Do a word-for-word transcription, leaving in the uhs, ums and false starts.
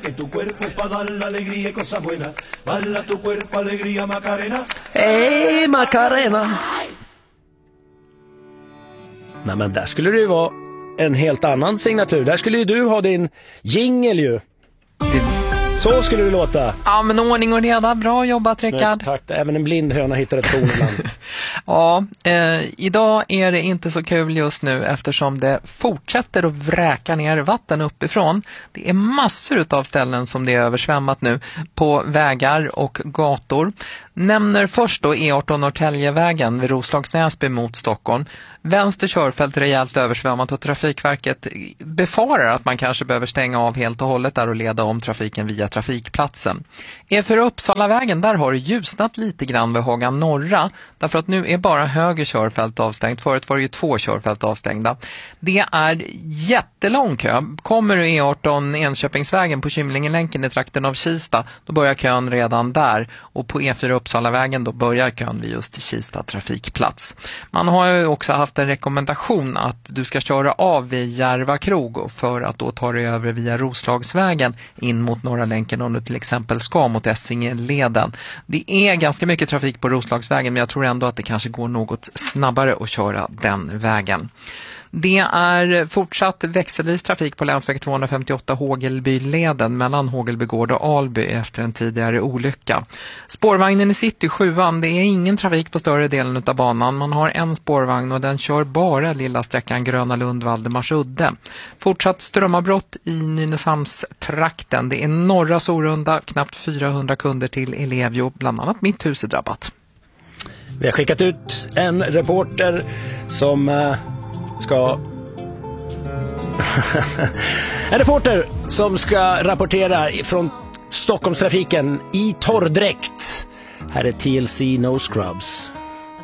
que tu cuerpo es para dar la alegría y cosas buenas. Bala tu cuerpo, alegría, Macarena. Hej Macarena. Nej, men där skulle det ju vara en helt annan signatur. Där skulle ju du ha din jingle ju. Så skulle det låta. Ja, men ordning och reda. Bra jobbat, Rickard. Tack. Även en blind höna hittar ett torn ibland. Ja, eh, idag är det inte så kul just nu eftersom det fortsätter att vräka ner vatten uppifrån. Det är massor av ställen som det är översvämmat nu på vägar och gator. Nämner först då E arton Norrtäljevägen vid Roslagsnäsby mot Stockholm. Vänster körfält rejält översvämmat och Trafikverket befarar att man kanske behöver stänga av helt och hållet där och leda om trafiken via trafikplatsen. E fyra Uppsalavägen, där har det ljusnat lite grann vid Hagan norra därför att nu är bara höger körfält avstängt. Förut var det ju två körfält avstängda. Det är jättelång kö. Kommer du E arton Enköpingsvägen på Kymlingelänken i trakten av Kista, då börjar kön redan där. Och på E fyra Uppsalavägen då börjar kön vid just Kista trafikplats. Man har ju också haft en rekommendation att du ska köra av vid Järva krog för att då ta dig över via Roslagsvägen in mot Norra länken om du till exempel ska mot Essingeleden. Det är ganska mycket trafik på Roslagsvägen, men jag tror ändå att det kanske går något snabbare att köra den vägen. Det är fortsatt växelvis trafik på länsväg tvåhundrafemtioåtta Hågelbyleden mellan Hågelbygård och Alby efter en tidigare olycka. Spårvagnen i City sjuan, det är ingen trafik på större delen av banan. Man har en spårvagn och den kör bara lilla sträckan Gröna Lund-Valdemarsudde. Fortsatt strömavbrott i Nynäshamnstrakten. Det är norra Sorunda, knappt fyrahundra kunder till Elevio, bland annat mitt hus är drabbat. Vi har skickat ut en reporter som uh, ska en reporter som ska rapportera från Stockholmstrafiken i torrdräkt. Här är T L C No Scrubs.